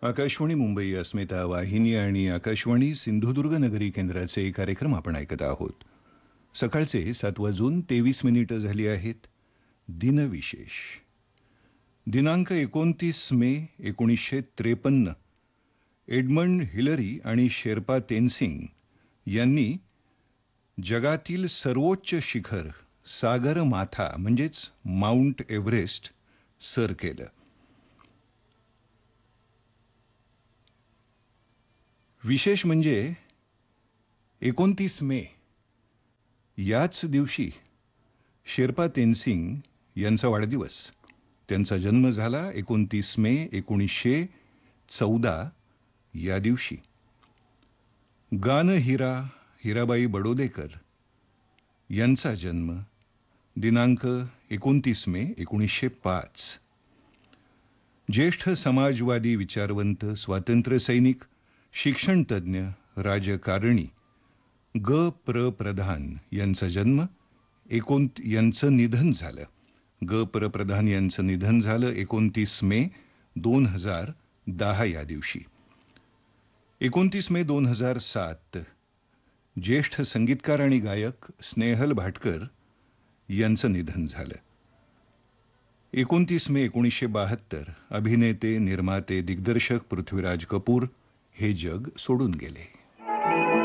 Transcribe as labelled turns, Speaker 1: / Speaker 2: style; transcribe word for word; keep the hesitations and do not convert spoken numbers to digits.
Speaker 1: आकाशवाणी मुंबई अस्मिता वाहिनी आणि आकाशवाणी सिंधुदुर्ग नगरी केंद्राचे कार्यक्रम आपण ऐकत आहोत. सकाळचे सात वाजून तेवीस मिनिटे झाली आहेत. दिनविशेष दिनांक एकोणतीस मे एकोणीसशे त्रेपन्न. एडमंड हिलरी आणि शेर्पा तेनसिंग यांनी जगातील सर्वोच्च शिखर सागरमाथा म्हणजेच माउंट एव्हरेस्ट सर केले. विशेष म्हणजे एकोणतीस मे याच दिवशी शेर्पा तेनसिंग यांचा वाढदिवस. त्यांचा जन्म झाला एकोणतीस मे एकोणीसशे चौदा या दिवशी. गानहिरा हिराबाई बडोदेकर यांचा जन्म दिनांक एकोणतीस मे एकोणीसशे पाच. ज्येष्ठ समाजवादी विचारवंत, स्वातंत्र्यसैनिक, शिक्षणतज्ञ, राजकारणी ग प्र प्रधान यांचा जन्म एकोण यांचं निधन झालं. ग प्र प्रधान यांचं निधन झालं एकोणतीस मे दोन हजार दहा या दिवशी. एकोणतीस मे दोन हजार सात ज्येष्ठ संगीतकार आणि गायक स्नेहल भाटकर यांचं निधन झालं. एकोणतीस मे एकोणीसशे बहात्तर अभिनेते, निर्माते, दिग्दर्शक पृथ्वीराज कपूर हे जग सोडून गेले.